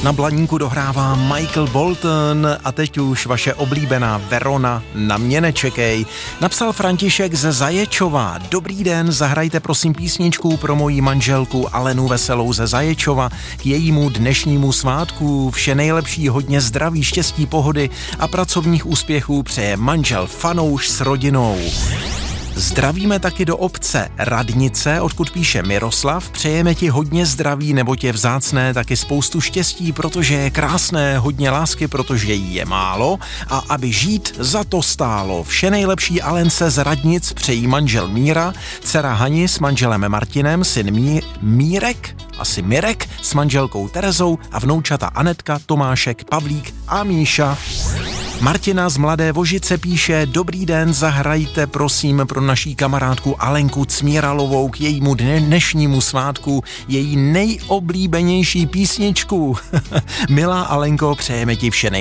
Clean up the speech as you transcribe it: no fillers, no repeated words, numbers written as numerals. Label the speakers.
Speaker 1: Na blaníku dohrává Michael Bolton a teď už vaše oblíbená Verona Na mě nečekej. Napsal František ze Zaječova. Dobrý den, zahrajte prosím písničku pro moji manželku Alenu Veselou ze Zaječova k jejímu dnešnímu svátku. Vše nejlepší, hodně zdraví, štěstí, pohody a pracovních úspěchů přeje manžel Fanouš s rodinou. Zdravíme taky do obce Radnice, odkud píše Miroslav. Přejeme ti hodně zdraví, nebo tě vzácné, taky spoustu štěstí, protože je krásné, hodně lásky, protože jí je málo a aby žít za to stálo. Vše nejlepší Alence z Radnic přejí manžel Míra, dcera Hani s manželem Martinem, syn Mirek s manželkou Terezou a vnoučata Anetka, Tomášek, Pavlík a Míša. Martina z Mladé Vožice píše: Dobrý den, zahrajte prosím pro naší kamarádku Alenku Cmíralovou k jejímu dnešnímu svátku její nejoblíbenější písničku. Milá Alenko, přejeme ti vše